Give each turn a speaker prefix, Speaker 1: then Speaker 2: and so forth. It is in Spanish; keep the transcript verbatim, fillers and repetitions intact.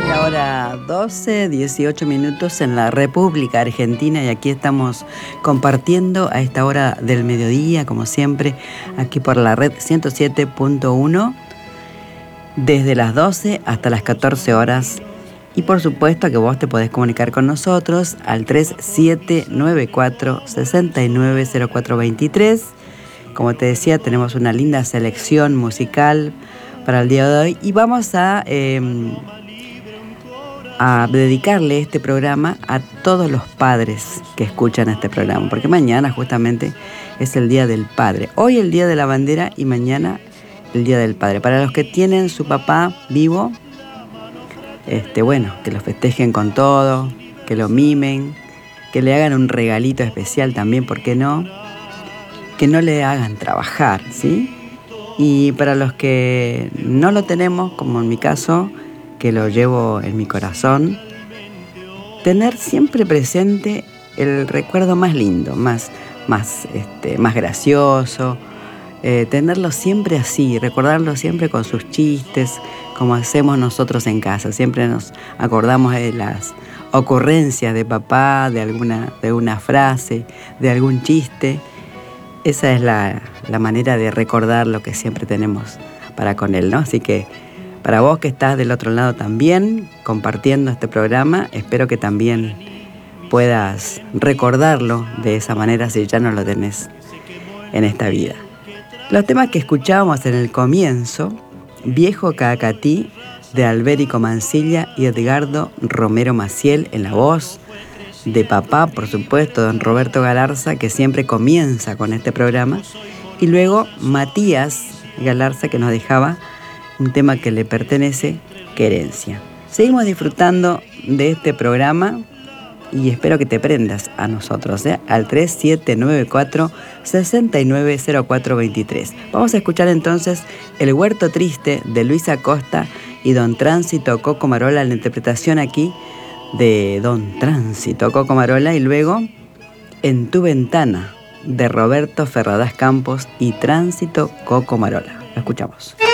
Speaker 1: la hora doce, dieciocho minutos en la República Argentina, y aquí estamos compartiendo a esta hora del mediodía, como siempre, aquí por la red ciento siete punto uno, desde las doce hasta las catorce horas. Y por supuesto que vos te podés comunicar con nosotros al tres siete nueve cuatro, seis nueve cero cuatro dos tres. Como te decía, tenemos una linda selección musical para el día de hoy y vamos a, eh, a dedicarle este programa a todos los padres que escuchan este programa, porque mañana justamente es el Día del Padre. Hoy el Día de la Bandera y mañana el Día del Padre. Para los que tienen su papá vivo, este, bueno, que lo festejen con todo, que lo mimen, que le hagan un regalito especial también, ¿por qué no? Que no le hagan trabajar, ¿sí? Y para los que no lo tenemos, como en mi caso, que lo llevo en mi corazón, tener siempre presente el recuerdo más lindo, más, más, este, más gracioso, eh, tenerlo siempre así, recordarlo siempre con sus chistes, como hacemos nosotros en casa. Siempre nos acordamos de las ocurrencias de papá, de alguna, de una frase, de algún chiste. Esa es la, la manera de recordar lo que siempre tenemos para con él, ¿no? Así que para vos que estás del otro lado también, compartiendo este programa, espero que también puedas recordarlo de esa manera si ya no lo tenés en esta vida. Los temas que escuchábamos en el comienzo, Viejo Cacatí, de Albérico Mansilla y Edgardo Romero Maciel en la voz, de papá, por supuesto, don Roberto Galarza, que siempre comienza con este programa, y luego Matías Galarza, que nos dejaba un tema que le pertenece, Querencia. Seguimos disfrutando de este programa y espero que te prendas a nosotros, ¿eh? Al tres siete nueve cuatro, seis nueve cero cuatro dos tres. Vamos a escuchar entonces El Huerto Triste de Luis Acosta y don Tránsito Coco Marola, la interpretación aquí de don Tránsito Coco Marola, y luego En tu ventana de Roberto Ferradas Campos y Tránsito Coco Marola. Lo escuchamos.